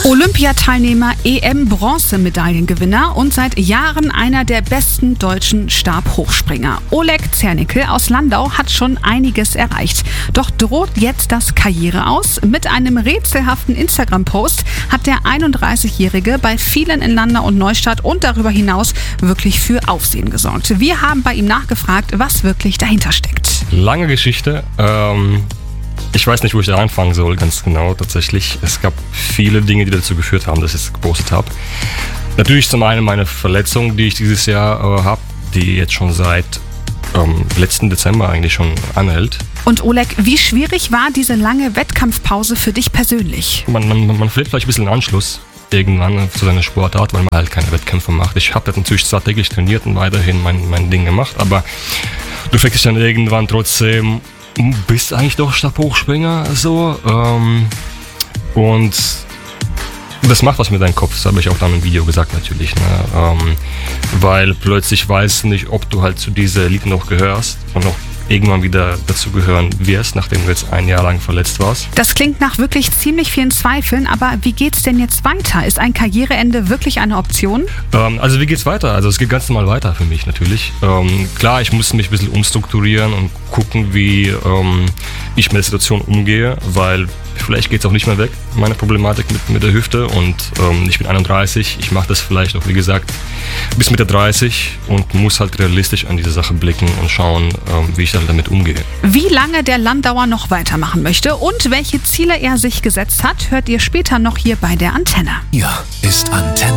Olympiateilnehmer, EM-Bronzemedaillengewinner und seit Jahren einer der besten deutschen Stabhochspringer. Oleg Zernickel aus Landau hat schon einiges erreicht. Doch droht jetzt das Karriere aus? Mit einem rätselhaften Instagram-Post hat der 31-Jährige bei vielen in Landau und Neustadt und darüber hinaus wirklich für Aufsehen gesorgt. Wir haben bei ihm nachgefragt, was wirklich dahinter steckt. Lange Geschichte. Ich weiß nicht, wo ich da anfangen soll, ganz genau tatsächlich. Es gab viele Dinge, die dazu geführt haben, dass ich es gepostet habe. Natürlich zum einen meine Verletzung, die ich dieses Jahr habe, die jetzt schon seit letzten Dezember eigentlich schon anhält. Und Oleg, wie schwierig war diese lange Wettkampfpause für dich persönlich? Man verliert vielleicht ein bisschen den Anschluss irgendwann zu seiner Sportart, weil man halt keine Wettkämpfe macht. Ich habe natürlich zwar täglich trainiert und weiterhin mein Ding gemacht, aber du fragst dich dann irgendwann trotzdem, bist eigentlich doch Stabhochspringer so, und das macht was mit deinem Kopf, das habe ich auch dann im Video gesagt natürlich, ne? Weil plötzlich weißt du nicht, ob du halt zu dieser Elite noch gehörst und noch irgendwann wieder dazu gehören wirst, nachdem du jetzt ein Jahr lang verletzt warst. Das klingt nach wirklich ziemlich vielen Zweifeln, aber wie geht's denn jetzt weiter? Ist ein Karriereende wirklich eine Option? Also wie geht's weiter? Also es geht ganz normal weiter für mich natürlich. Klar, ich muss mich ein bisschen umstrukturieren und gucken, wie ich mit der Situation umgehe, weil vielleicht geht es auch nicht mehr weg, meine Problematik mit der Hüfte, und ich bin 31, ich mache das vielleicht auch, wie gesagt, bis Mitte 30 und muss halt realistisch an diese Sache blicken und schauen, wie ich dann damit umgehe. Wie lange der Landauer noch weitermachen möchte und welche Ziele er sich gesetzt hat, hört ihr später noch hier bei der Antenne. Hier ist Antenne.